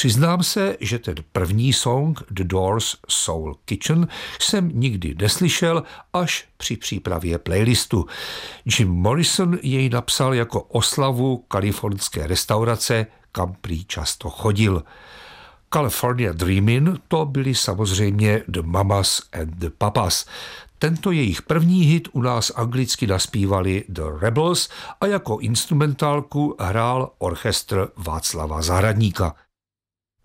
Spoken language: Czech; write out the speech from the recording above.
Přiznám se, že ten první song The Doors Soul Kitchen jsem nikdy neslyšel až při přípravě playlistu. Jim Morrison jej napsal jako oslavu kalifornské restaurace, kam prý často chodil. California Dreamin' to byli samozřejmě The Mamas and the Papas. Tento jejich první hit u nás anglicky naspívali The Rebels a jako instrumentálku hrál orchestr Václava Zahradníka.